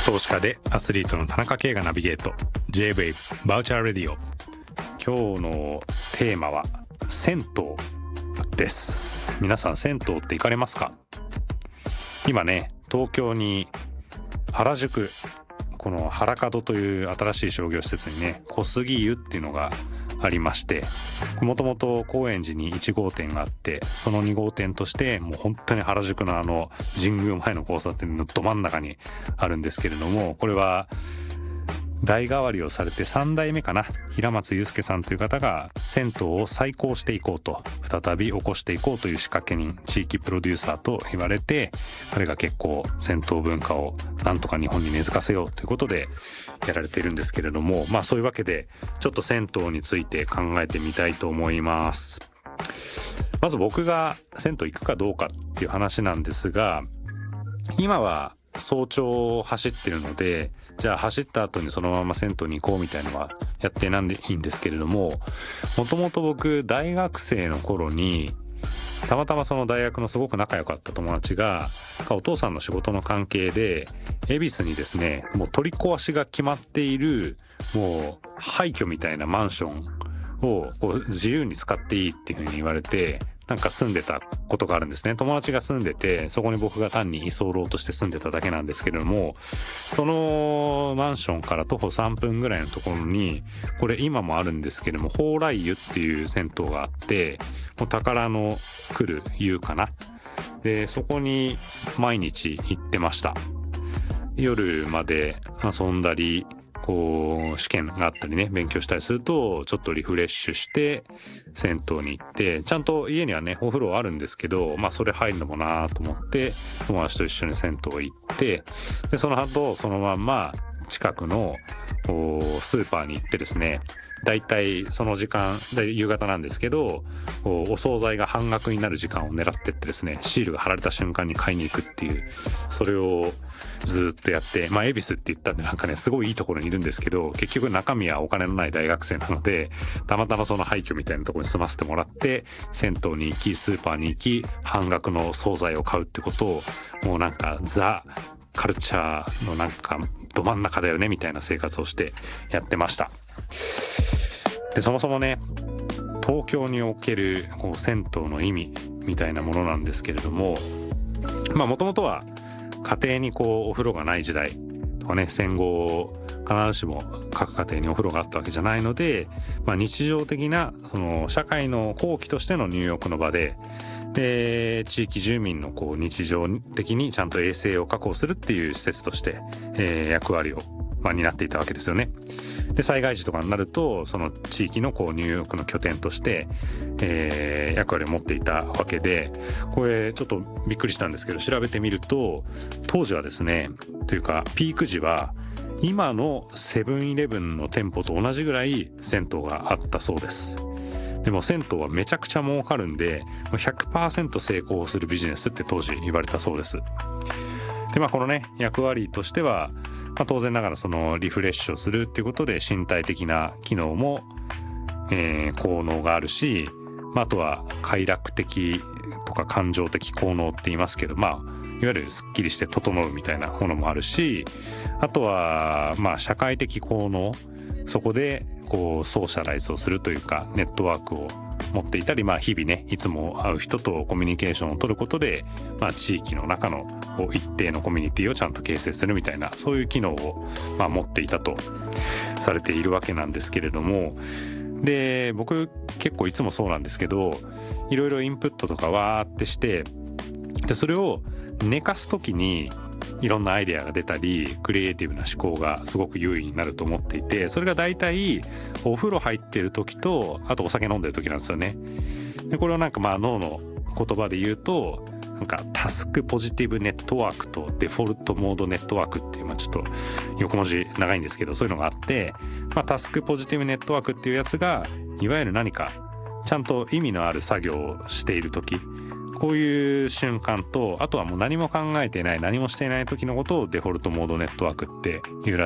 投資家でアスリートの田中圭がナビゲート J-Wave バーチャルレディオ。今日のテーマは銭湯です。皆さん銭湯って行かれますか？今ね、東京に原宿、この原門という新しい商業施設にね、小杉湯っていうのがありまして、もともと高円寺に1号店があって、その2号店としてもう本当に原宿の神宮前の交差点のど真ん中にあるんですけれども、これは代替わりをされて3代目かな、平松祐介さんという方が銭湯を再興していこうと、再び起こしていこうという仕掛け人、地域プロデューサーと言われて、彼が結構銭湯文化をなんとか日本に根付かせようということでやられているんですけれども、そういうわけでちょっと銭湯について考えてみたいと思います。まず僕が銭湯行くかどうかっていう話なんですが、今は早朝走ってるので、じゃあ走った後にそのまま銭湯に行こうみたいなのはやってなんでいいんですけれども、もともと僕大学生の頃にたまたまその大学のすごく仲良かった友達がお父さんの仕事の関係で恵比寿にですね、もう取り壊しが決まっているもう廃墟みたいなマンションをこう自由に使っていいっていう風に言われて、なんか住んでたことがあるんですね。友達が住んでて、そこに僕が単に居候として住んでただけなんですけれども、そのマンションから徒歩3分ぐらいのところに、これ今もあるんですけれども、蓬莱湯っていう銭湯があって、もう宝の来る湯かな。で、そこに毎日行ってました。夜まで遊んだり、こう試験があったりね、勉強したりするとちょっとリフレッシュして銭湯に行って、ちゃんと家にはねお風呂あるんですけど、それ入るのもなと思って友達と一緒に銭湯行って、でその後そのまんま近くのスーパーに行ってですね、だいたいその時間夕方なんですけど、お惣菜が半額になる時間を狙ってってですね、シールが貼られた瞬間に買いに行くっていう、それをずっとやって、恵比寿って言ったんでなんかねすごいいいところにいるんですけど、結局中身はお金のない大学生なので、たまたまその廃墟みたいなところに住ませてもらって、銭湯に行きスーパーに行き半額の惣菜を買うってことを、もうなんかザ・カルチャーのなんかど真ん中だよねみたいな生活をしてやってました。でそもそもね、東京におけるこう銭湯の意味みたいなものなんですけれども、もともとは家庭にこうお風呂がない時代とかね、戦後必ずしも各家庭にお風呂があったわけじゃないので、日常的なその社会の後期としての入浴の場で、地域住民のこう日常的にちゃんと衛生を確保するっていう施設として、役割を担っていたわけですよね。で災害時とかになるとその地域のこう入浴の拠点として、役割を持っていたわけで、これちょっとびっくりしたんですけど、調べてみると当時はですね、というかピーク時は今のセブンイレブンの店舗と同じぐらい銭湯があったそうです。でも銭湯はめちゃくちゃ儲かるんで 100% 成功するビジネスって当時言われたそうです。でこのね役割としては、当然ながらそのリフレッシュをするっていうことで身体的な機能も、効能があるし、あとは快楽的とか感情的効能って言いますけど、いわゆるスッキリして整うみたいなものもあるし、あとは社会的効能、そこでこうソーシャライズをするというかネットワークを持っていたり、日々ねいつも会う人とコミュニケーションを取ることで、地域の中の一定のコミュニティをちゃんと形成するみたいな、そういう機能を持っていたとされているわけなんですけれども、で僕結構いつもそうなんですけど、いろいろインプットとかわーってして、でそれを寝かす時にいろんなアイデアが出たりクリエイティブな思考がすごく優位になると思っていて、それが大体お風呂入ってる時と、あとお酒飲んでる時なんですよね。でこれをなんか脳の言葉で言うと、なんかタスクポジティブネットワークとデフォルトモードネットワークっていう、ちょっと横文字長いんですけど、そういうのがあって、タスクポジティブネットワークっていうやつがいわゆる何かちゃんと意味のある作業をしている時、こういう瞬間と、あとはもう何も考えていない、何もしていない時のことをデフォルトモードネットワークっていうら